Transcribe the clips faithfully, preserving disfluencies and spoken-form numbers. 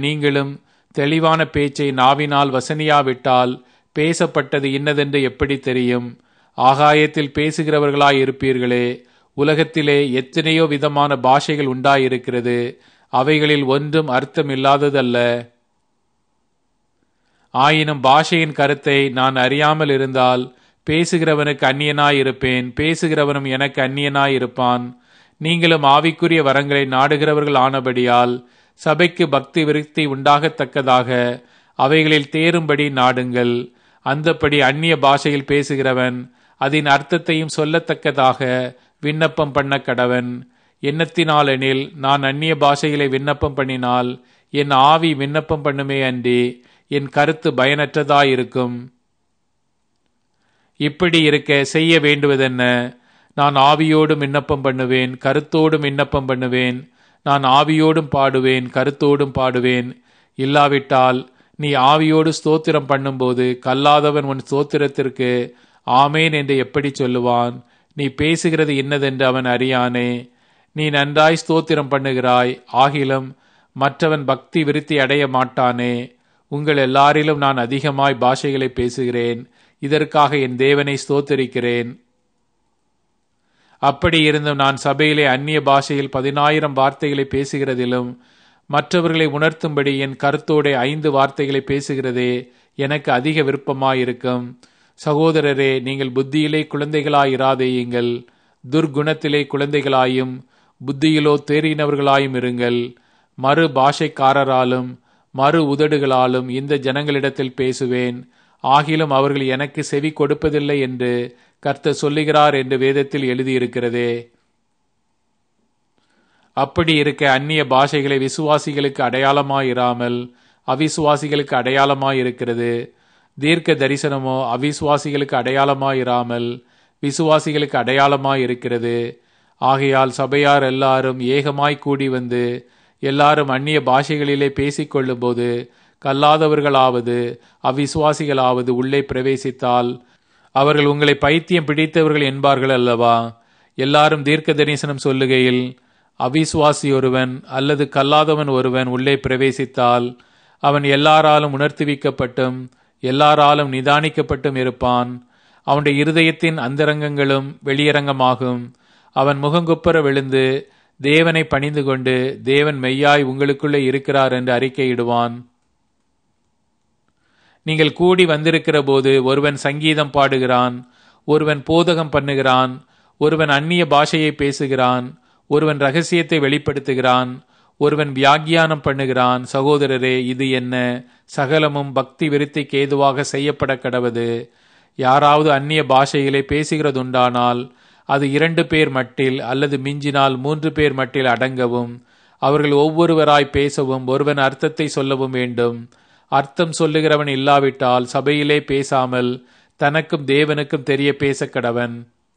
நீங்களும் தெளிவான பேச்சை நாவினால் வசனியாவிட்டால் பேசப்பட்டது இன்னதென்று எப்படி தெரியும்? ஆகாயத்தில் பேசுகிறவர்களாய் இருப்பீர்களே. உலகத்திலே எத்தனையோ விதமான பாஷைகள் உண்டாயிருக்கிறது, அவைகளில் ஒன்றும் அர்த்தம் இல்லாததல்ல. ஆயினும் பாஷையின் கருத்தை நான் அறியாமல் இருந்தால் பேசுகிறவனுக்கு அந்நியனாயிருப்பேன், பேசுகிறவனும் எனக்கு அந்நியனாயிருப்பான். நீங்களும் ஆவிக்குரிய வரங்களை நாடுகிறவர்கள் ஆனபடியால் சபைக்கு பக்தி விருத்தி உண்டாகத்தக்கதாக அவைகளில் தேரும்படி நாடுங்கள். அந்தப்படி அந்நிய பாஷையில் பேசுகிறவன் அதன் அர்த்தத்தையும் சொல்லத்தக்கதாக விண்ணப்பம் பண்ண கடவன். எண்ணத்தினாலெனில் நான் அந்நிய பாஷைகளை விண்ணப்பம் பண்ணினால் என் ஆவி விண்ணப்பம் பண்ணுமே அன்றி என் கருத்து பயனற்றதாயிருக்கும். இப்படி இருக்க செய்ய வேண்டுவதென்ன? நான் ஆவியோடும் விண்ணப்பம் பண்ணுவேன், கருத்தோடும் விண்ணப்பம் பண்ணுவேன். நான் ஆவியோடும் பாடுவேன், கருத்தோடும் பாடுவேன். இல்லாவிட்டால் நீ ஆவியோடு ஸ்தோத்திரம் பண்ணும்போது கல்லாதவன் உன் ஸ்தோத்திரத்திற்கு ஆமேன் என்று எப்படி சொல்லுவான்? நீ பேசுகிறது இன்னதென்று அவன் அறியானே. நீ நன்றாய் ஸ்தோத்திரம் பண்ணுகிறாய், ஆகிலும் மற்றவன் பக்தி விருத்தி அடைய மாட்டானே. உங்கள் எல்லாரிலும் நான் அதிகமாய் பாஷைகளை பேசுகிறேன், இதற்காக என் தேவனை ஸ்தோத்தரிக்கிறேன். அப்படி இருந்தும் நான் சபையிலே அந்நிய பாஷையில் பதினாயிரம் வார்த்தைகளை பேசுகிறதிலும் மற்றவர்களை உணர்த்தும்படி என் கருத்தோட ஐந்து வார்த்தைகளை பேசுகிறதே எனக்கு அதிக விருப்பமாயிருக்கும். சகோதரரே, நீங்கள் புத்தியிலே குழந்தைகளாயிராதேயுங்கள், துர்குணத்திலே குழந்தைகளாயும் புத்தியிலோ தேறினவர்களாயும் இருங்கள். மறு பாஷைக்காரராலும் மறு உதடுகளாலும் இந்த ஜனங்களிடத்தில் பேசுவேன், ஆகிலும் அவர்கள் எனக்கு செவி கொடுப்பதில்லை என்று கர்த்தர் சொல்லுகிறார் என்று வேதத்தில் எழுதியிருக்கிறதே. அப்படி இருக்க அந்நிய பாஷைகளை விசுவாசிகளுக்கு அடையாளமாயிராமல் அவிசுவாசிகளுக்கு அடையாளமாயிருக்கிறது. தீர்க்க தரிசனமோ அவிசுவாசிகளுக்கு அடையாளமாயிராமல் விசுவாசிகளுக்கு அடையாளமாயிருக்கிறது. ஆகையால் சபையார் எல்லாரும் ஏகமாய் கூடி வந்து எல்லாரும் அந்நிய பாஷைகளிலே பேசிக்கொள்ளும் போது கல்லாதவர்களாவது அவிசுவாசிகளாவது உள்ளே பிரவேசித்தால் அவர்கள் உங்களை பைத்தியம் பிடித்தவர்கள் என்பார்கள் அல்லவா? எல்லாரும் தீர்க்க தரிசனம் சொல்லுகையில் அவிசுவாசி ஒருவன் அல்லது கல்லாதவன் ஒருவன் உள்ளே பிரவேசித்தால் அவன் எல்லாராலும் உணர்த்துவிக்கப்பட்டும் எல்லாராலும் நிதானிக்கப்பட்டும் இருப்பான். அவனுடைய இருதயத்தின் அந்தரங்கங்களும் வெளியரங்கமாகும். அவன் முகங்குப்புற விழுந்து தேவனை பணிந்து கொண்டு தேவன் மெய்யாய் உங்களுக்குள்ளே இருக்கிறார் என்று அறிக்கையிடுவான். நீங்கள் கூடி வந்திருக்கிற போது ஒருவன் சங்கீதம் பாடுகிறான், ஒருவன் போதகம் பண்ணுகிறான், ஒருவன் அந்நிய பாஷையை பேசுகிறான், ஒருவன் ரகசியத்தை வெளிப்படுத்துகிறான், ஒருவன் வியாக்கியானம் பண்ணுகிறான். சகோதரரே, இது என்ன? சகலமும் பக்தி விருத்திக்கு ஏதுவாக செய்யப்பட கடவது. யாராவது அந்நிய பாஷையிலே பேசுகிறதுண்டானால் அது இரண்டு பேர் மட்டில் அல்லது மிஞ்சினால் மூன்று பேர் மட்டில் அடங்கவும், அவர்கள் ஒவ்வொருவராய் பேசவும் ஒருவன் அர்த்தத்தை சொல்லவும் வேண்டும். அர்த்தம் சொல்லுகிறவன் இல்லாவிட்டால் சபையிலே பேசாமல் தனக்கும் தேவனுக்கும் தெரிய பேச கடவன்.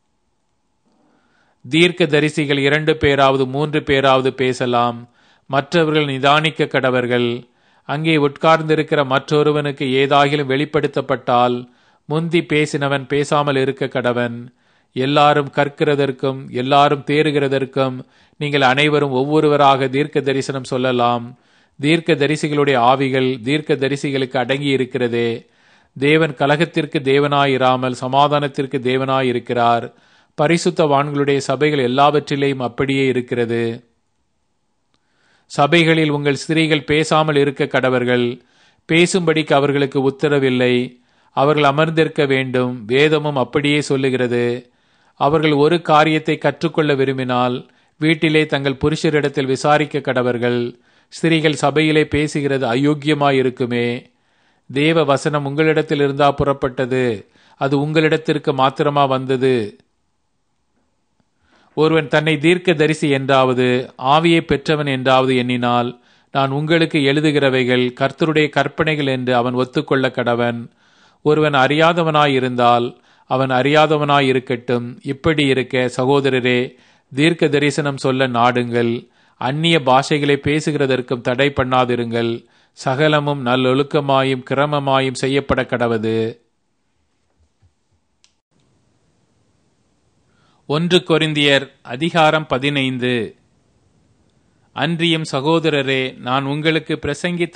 தீர்க்க தரிசிகள் இரண்டு பேராவது மூன்று பேராவது பேசலாம், மற்றவர்கள் நிதானிக்க கடவர்கள். அங்கே உட்கார்ந்திருக்கிற மற்றொருவனுக்கு ஏதாகிலும் வெளிப்படுத்தப்பட்டால் முந்தி பேசினவன் பேசாமல் இருக்க கடவன். எல்லாரும் கற்கிறதற்கும் எல்லாரும் தேறுகிறதற்கும் நீங்கள் அனைவரும் ஒவ்வொருவராக தீர்க்க தரிசனம் சொல்லலாம். தீர்க்க தரிசிகளுடைய ஆவிகள் தீர்க்க தரிசிகளுக்கு அடங்கி இருக்கிறதே. தேவன் கலகத்திற்கு தேவனாயிராமல் சமாதானத்திற்கு தேவனாயிருக்கிறார். பரிசுத்தவான்களுடைய சபைகள் எல்லாவற்றிலேயும் அப்படியே இருக்கிறது. சபைகளில் உங்கள் ஸ்திரீகள் பேசாமல் இருக்க கடவர்கள். பேசும்படிக்கு அவர்களுக்கு உத்தரவில்லை, அவர்கள் அமர்ந்திருக்க வேண்டும். வேதமும் அப்படியே சொல்லுகிறது. அவர்கள் ஒரு காரியத்தை கற்றுக்கொள்ள விரும்பினால் வீட்டிலே தங்கள் புருஷரிடத்தில் விசாரிக்க கடவர்கள். ஸ்திரீகள் சபையிலே பேசுகிறது அயோக்கியமாயிருக்குமே. தேவ வசனம் உங்களிடத்தில் இருந்தா புறப்பட்டது, அது உங்களிடத்திற்கு மாத்திரமா வந்தது? ஒருவன் தன்னை தீர்க்க தரிசி என்றாவது ஆவியை பெற்றவன் என்றாவது எண்ணினால் நான் உங்களுக்கு எழுதுகிறவைகள் கர்த்தருடைய கற்பனைகள் என்று அவன் ஒத்துக்கொள்ள கடவன். ஒருவன் அறியாதவனாயிருந்தால் அவன் அறியாதவனாயிருக்கட்டும். இப்படி இருக்க சகோதரரே, தீர்க்க தரிசனம் சொல்ல நாடுங்கள். அந்நிய பாஷைகளை பேசுகிறதற்கும் தடை பண்ணாதிருங்கள். சகலமும் நல்லொழுக்கமாயும் கிரமமாயும் செய்யப்பட கடவது. ஒன்று கொரிந்தியர் அதிகாரம் பதினைந்து. அன்றியும் சகோதரரே, நான் உங்களுக்கு பிரசங்கித்த